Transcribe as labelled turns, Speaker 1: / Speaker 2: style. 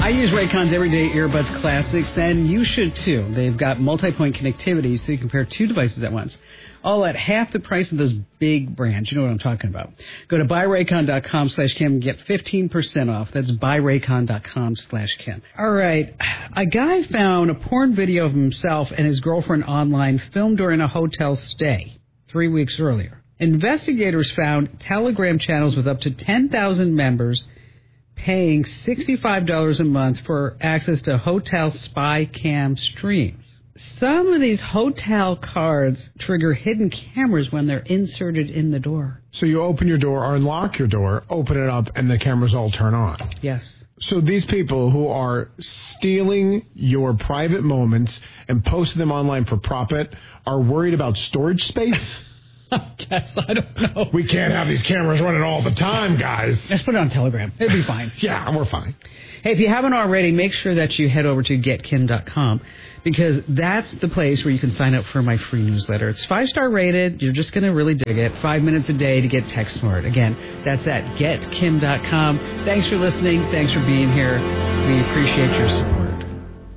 Speaker 1: I use Raycon's Everyday Earbuds Classics, and you should too. They've got multi-point connectivity, so you can pair two devices at once, all at half the price of those big brands. You know what I'm talking about. Go to buyraycon.com/Ken and get 15% off. That's buyraycon.com/Ken. All right. A guy found a porn video of himself and his girlfriend online filmed during a hotel stay 3 weeks earlier. Investigators found Telegram channels with up to 10,000 members paying $65 a month for access to hotel spy cam streams. Some of these hotel cards trigger hidden cameras when they're inserted in the door.
Speaker 2: So you open your door or unlock your door, open it up, and the cameras all turn on.
Speaker 1: Yes.
Speaker 2: So these people who are stealing your private moments and posting them online for profit are worried about storage space?
Speaker 1: I guess. I don't know.
Speaker 2: We can't have these cameras running all the time, guys.
Speaker 1: Let's put it on Telegram. It'll be fine.
Speaker 2: Yeah, we're fine.
Speaker 1: Hey, if you haven't already, make sure that you head over to getkin.com because that's the place where you can sign up for my free newsletter. It's 5-star rated. You're just going to really dig it. 5 minutes a day to get tech smart. Again, that's at getkin.com. Thanks for listening. Thanks for being here. We appreciate your support.